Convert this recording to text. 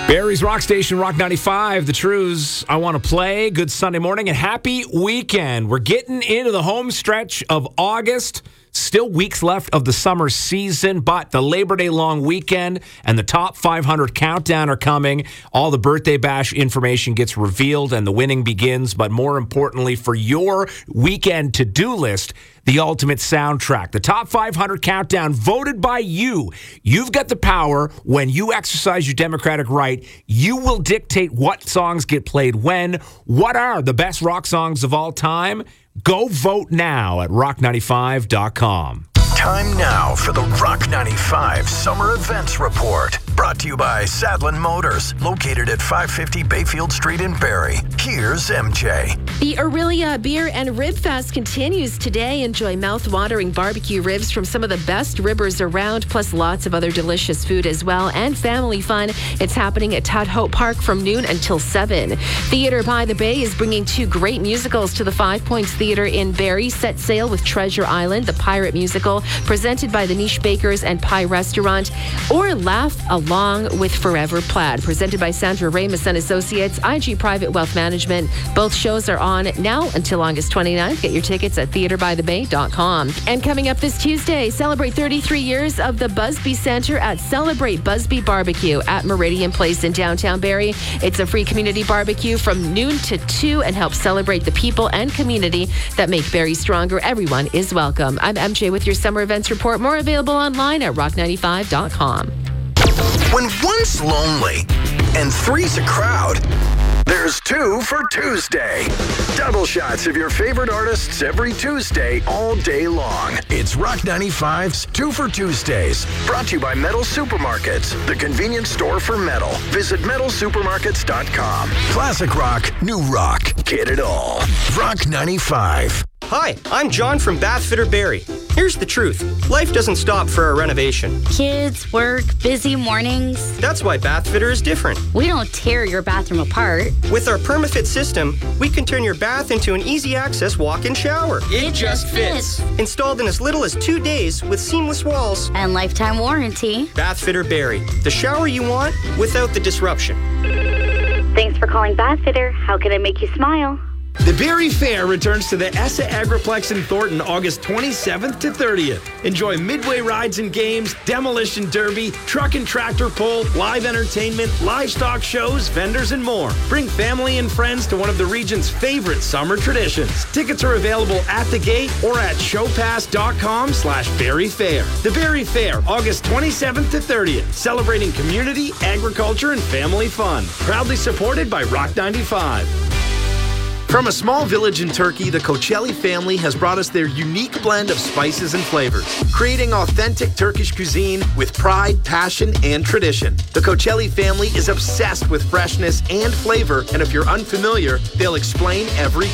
Barrie's Rock Station, Rock 95, The Trues, I Want to Play. Good Sunday morning and happy weekend. We're getting into the home stretch of August. Still weeks left of the summer season, but the Labor Day long weekend and the top 500 countdown are coming. All the birthday bash information gets revealed and the winning begins. But more importantly, for your weekend to-do list, the ultimate soundtrack. The top 500 countdown voted by you. You've got the power. When you exercise your democratic right, you will dictate what songs get played when. What are the best rock songs of all time? Go vote now at rock95.com. Time now for the Rock 95 Summer Events Report. Brought to you by Sadlin Motors, located at 550 Bayfield Street in Barrie. Here's MJ. The Aurelia Beer and Rib Fest continues today. Enjoy mouth-watering barbecue ribs from some of the best ribbers around, plus lots of other delicious food as well, and family fun. It's happening at Todd Hope Park from noon until 7. Theatre by the Bay is bringing 2 great musicals to the Five Points Theatre in Barrie. Set sail with Treasure Island, the pirate musical, presented by the Niche Bakers and Pie Restaurant, or Laugh Along with Forever Plaid, presented by Sandra Ramus and Associates, IG Private Wealth Management. Both shows are on now until August 29th. Get your tickets at theatrebythebay.com. And coming up this Tuesday, celebrate 33 years of the Busby Center at Celebrate Busby Barbecue at Meridian Place in downtown Barrie. It's a free community barbecue from noon to 2 and helps celebrate the people and community that make Barrie stronger. Everyone is welcome. I'm MJ with your Summer Events Report. More available online at rock95.com. When one's lonely and three's a crowd, there's 2 for Tuesday. Double shots of your favorite artists every Tuesday, all day long. It's Rock 95's 2 for Tuesdays. Brought to you by Metal Supermarkets, the convenience store for metal. Visit metalsupermarkets.com. Classic rock, new rock, get it all. Rock 95. Hi, I'm John from Bathfitter Barrie. Here's the truth. Life doesn't stop for a renovation. Kids, work, busy mornings. That's why Bathfitter is different. We don't tear your bathroom apart. With our PermaFit system, we can turn your bath into an easy-access walk-in shower. It just fits. Installed in as little as 2 days with seamless walls. And lifetime warranty. Bathfitter Barrie. The shower you want without the disruption. Thanks for calling Bathfitter. How can I make you smile? The Barrie Fair returns to the ESSA Agriplex in Thornton August 27th to 30th. Enjoy midway rides and games, demolition derby, truck and tractor pull, live entertainment, livestock shows, vendors, and more. Bring family and friends to one of the region's favorite summer traditions. Tickets are available at the gate or at showpass.com/Barrie Fair. The Barrie Fair, August 27th to 30th, celebrating community, agriculture, and family fun. Proudly supported by Rock 95. From a small village in Turkey, the Koçelli family has brought us their unique blend of spices and flavors, creating authentic Turkish cuisine with pride, passion, and tradition. The Koçelli family is obsessed with freshness and flavor, and if you're unfamiliar, they'll explain every